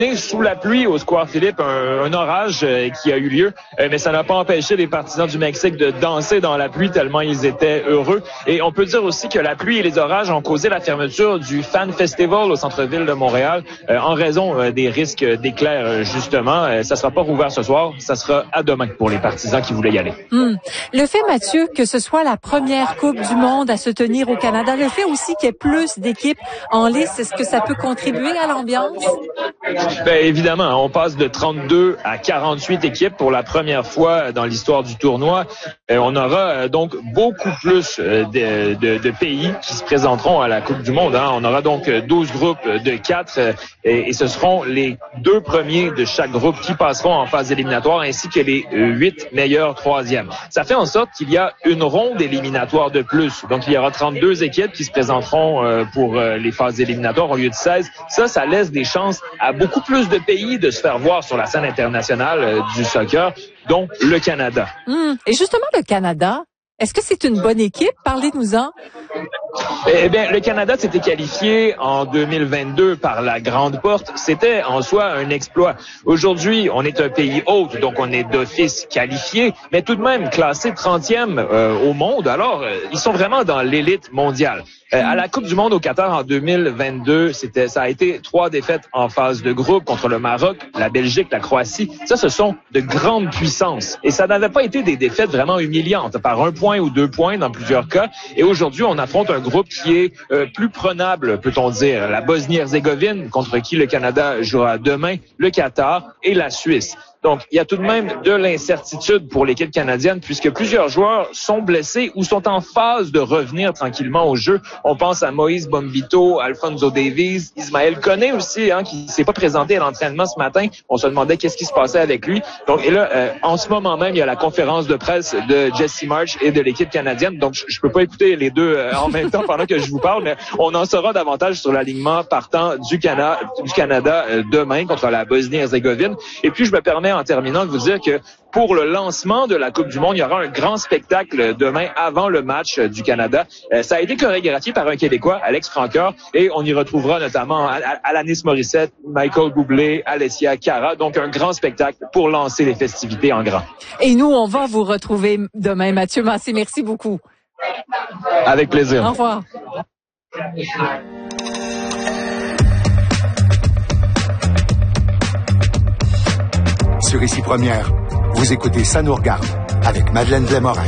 Sous la pluie au Square Philippe, un orage qui a eu lieu, mais ça n'a pas empêché les partisans du Mexique de danser dans la pluie tellement ils étaient heureux. Et on peut dire aussi que la pluie et les orages ont causé la fermeture du Fan Festival au centre-ville de Montréal en raison des risques d'éclairs, justement. Ça sera pas rouvert ce soir, ça sera à demain pour les partisans qui voulaient y aller. Le fait, Mathieu, que ce soit la première Coupe du monde à se tenir au Canada, le fait aussi qu'il y ait plus d'équipes en lice, est-ce que ça peut contribuer à l'ambiance? Ben, évidemment, on passe de 32 à 48 équipes pour la première fois dans l'histoire du tournoi. On aura donc beaucoup plus de pays qui se présenteront à la Coupe du monde. On aura donc 12 groupes de 4 et ce seront les 2 premiers de chaque groupe qui passeront en phase éliminatoire ainsi que les 8 meilleurs troisièmes. Ça fait en sorte qu'il y a une ronde éliminatoire de plus. Donc, il y aura 32 équipes qui se présenteront pour les phases éliminatoires au lieu de 16. Ça laisse des chances à beaucoup plus de pays de se faire voir sur la scène internationale du soccer, dont le Canada. Et justement, le Canada, est-ce que c'est une bonne équipe? Parlez-nous-en. Eh bien, le Canada s'était qualifié en 2022 par la grande porte. C'était en soi un exploit. Aujourd'hui, on est un pays hôte, donc on est d'office qualifié, mais tout de même classé 30e au monde. Alors, ils sont vraiment dans l'élite mondiale. À la Coupe du monde au Qatar en 2022, ça a été 3 défaites en phase de groupe contre le Maroc, la Belgique, la Croatie. Ça, ce sont de grandes puissances. Et ça n'avait pas été des défaites vraiment humiliantes, par 1 point ou 2 points dans plusieurs cas. Et aujourd'hui, on affronte un groupe qui est plus prenable, peut-on dire. La Bosnie-Herzégovine, contre qui le Canada jouera demain, le Qatar et la Suisse. Donc, il y a tout de même de l'incertitude pour l'équipe canadienne puisque plusieurs joueurs sont blessés ou sont en phase de revenir tranquillement au jeu. On pense à Moïse Bombito, Alphonso Davies, Ismaël Koné aussi, qui s'est pas présenté à l'entraînement ce matin. On se demandait qu'est-ce qui se passait avec lui. Donc, et là, en ce moment même, il y a la conférence de presse de Jesse Marsch et de l'équipe canadienne. Donc, je peux pas écouter les deux en même temps pendant que je vous parle, mais on en saura davantage sur l'alignement partant du Canada demain contre la Bosnie-Herzégovine. Et puis, je me permets en terminant de vous dire que pour le lancement de la Coupe du monde, il y aura un grand spectacle demain avant le match du Canada. Ça a été chorégraphié par un Québécois, Alex Francoeur, et on y retrouvera notamment Alanis Morissette, Michael Bublé, Alessia Cara. Donc, un grand spectacle pour lancer les festivités en grand. Et nous, on va vous retrouver demain, Mathieu Massé. Merci beaucoup. Avec plaisir. Au revoir. Sur Ici Première, vous écoutez Ça nous regarde avec Madeleine Blais-Morin.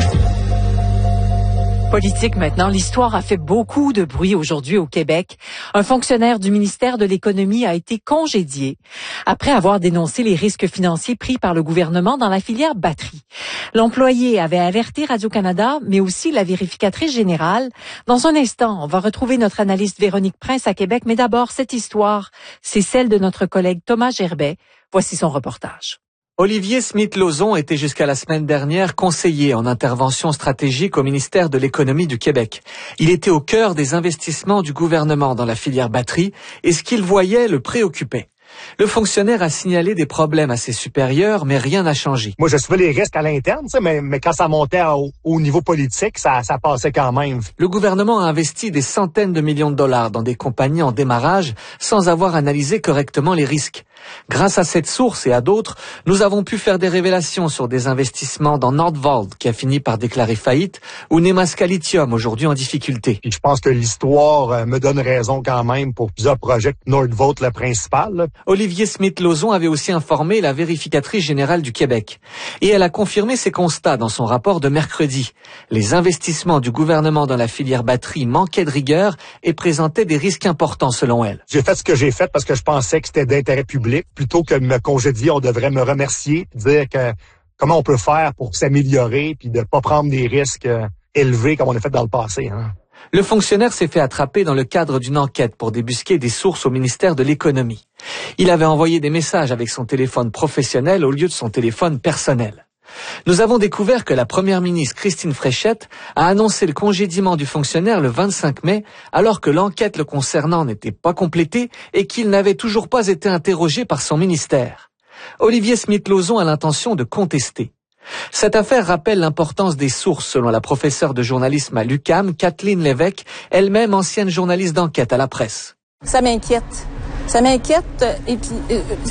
Politique maintenant, l'histoire a fait beaucoup de bruit aujourd'hui au Québec. Un fonctionnaire du ministère de l'Économie a été congédié après avoir dénoncé les risques financiers pris par le gouvernement dans la filière batterie. L'employé avait alerté Radio-Canada, mais aussi la vérificatrice générale. Dans un instant, on va retrouver notre analyste Véronique Prince à Québec, mais d'abord, cette histoire, c'est celle de notre collègue Thomas Gerbet. Voici son reportage. Olivier Smith-Lauzon était jusqu'à la semaine dernière conseiller en intervention stratégique au ministère de l'Économie du Québec. Il était au cœur des investissements du gouvernement dans la filière batterie et ce qu'il voyait le préoccupait. Le fonctionnaire a signalé des problèmes à ses supérieurs, mais rien n'a changé. Moi, j'assumais les risques à l'interne, mais quand ça montait au niveau politique, ça passait quand même. Le gouvernement a investi des centaines de millions de dollars dans des compagnies en démarrage sans avoir analysé correctement les risques. Grâce à cette source et à d'autres, nous avons pu faire des révélations sur des investissements dans Nordvolt, qui a fini par déclarer faillite, ou Nemaska Lithium, aujourd'hui en difficulté. Puis je pense que l'histoire me donne raison quand même pour plusieurs projets. Nordvolt, le principal, là. Olivier Smith-Lauzon avait aussi informé la vérificatrice générale du Québec. Et elle a confirmé ses constats dans son rapport de mercredi. Les investissements du gouvernement dans la filière batterie manquaient de rigueur et présentaient des risques importants selon elle. J'ai fait ce que j'ai fait parce que je pensais que c'était d'intérêt public. Plutôt que de me congédier, on devrait me remercier, dire que comment on peut faire pour s'améliorer puis de pas prendre des risques élevés comme on a fait dans le passé. Le fonctionnaire s'est fait attraper dans le cadre d'une enquête pour débusquer des sources au ministère de l'Économie. Il avait envoyé des messages avec son téléphone professionnel au lieu de son téléphone personnel. Nous avons découvert que la première ministre Christine Fréchette a annoncé le congédiement du fonctionnaire le 25 mai, alors que l'enquête le concernant n'était pas complétée et qu'il n'avait toujours pas été interrogé par son ministère. Olivier Smith-Lauzon a l'intention de contester. Cette affaire rappelle l'importance des sources, selon la professeure de journalisme à l'UQAM, Kathleen Lévesque, elle-même ancienne journaliste d'enquête à la presse. Ça m'inquiète. Ça m'inquiète et puis